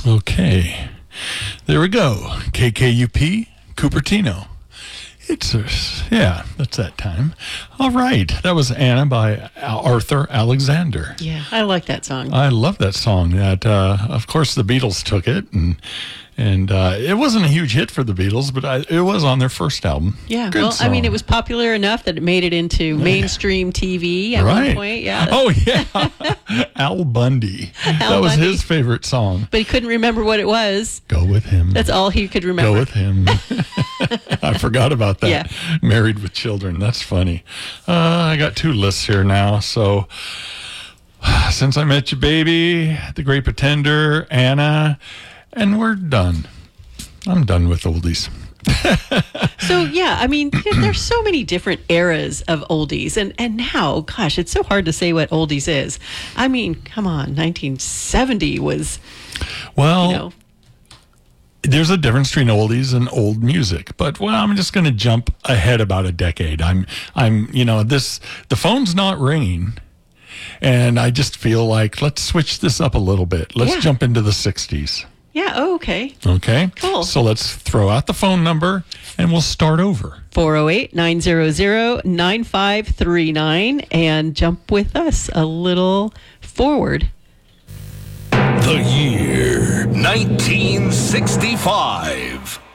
Okay. There we go. KKUP, Cupertino. That's that time. All right. That was Anna by Arthur Alexander. Yeah, I like that song. I love that song. That, of course, the Beatles took it, and it wasn't a huge hit for the Beatles, but it was on their first album. Yeah, Good well, song. I mean, it was popular enough that it made it into mainstream TV at one point. Yeah. Oh, yeah. Al Bundy. That was Bundy. his favorite song. But he couldn't remember what it was. Go with him. That's all he could remember. Go with him. I forgot about that. Yeah. Married with Children. That's funny. I got 2 lists here now. So, Since I Met You, Baby, The Great Pretender, Anna, and we're done. I'm done with oldies. So, yeah, I mean, there's so many different eras of oldies. And now, gosh, it's so hard to say what oldies is. I mean, come on, 1970 was, Well, there's a difference between oldies and old music, but I'm just going to jump ahead about a decade. The phone's not ringing, and I just feel like let's switch this up a little bit. Let's jump into the 60s. Yeah, okay. Okay. Cool. So let's throw out the phone number and we'll start over. 408-900-9539 and jump with us a little forward. The year 1965.